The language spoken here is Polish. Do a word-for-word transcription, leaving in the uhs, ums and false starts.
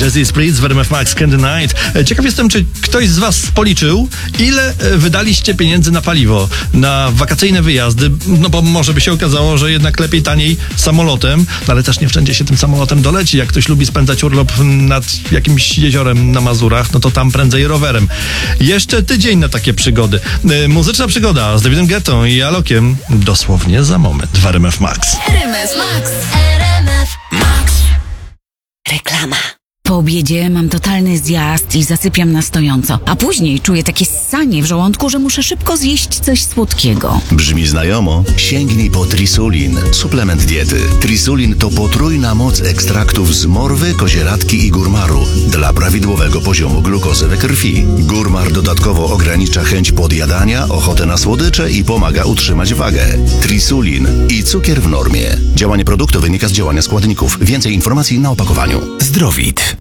Jazzy Spritz w R M F Max Candy Night. Ciekaw jestem, czy ktoś z was policzył, ile wydaliście pieniędzy na paliwo, na wakacyjne wyjazdy, no bo może by się okazało, że jednak lepiej taniej samolotem, no ale też nie wszędzie się tym samolotem doleci. Jak ktoś lubi spędzać urlop nad jakimś jeziorem na Mazurach, no to tam prędzej rowerem. Jeszcze tydzień na takie przygody. Muzyczna przygoda z Davidem Guettą i Alokiem dosłownie za moment w R M F Max. R M F Max. R M F Max. Reklama. Po obiedzie mam totalny zjazd i zasypiam na stojąco, a później czuję takie ssanie w żołądku, że muszę szybko zjeść coś słodkiego. Brzmi znajomo? Sięgnij po Trisulin, suplement diety. Trisulin to potrójna moc ekstraktów z morwy, kozieradki i górmaru dla prawidłowego poziomu glukozy we krwi. Górmar dodatkowo ogranicza chęć podjadania, ochotę na słodycze i pomaga utrzymać wagę. Trisulin i cukier w normie. Działanie produktu wynika z działania składników. Więcej informacji na opakowaniu. Zdrowit.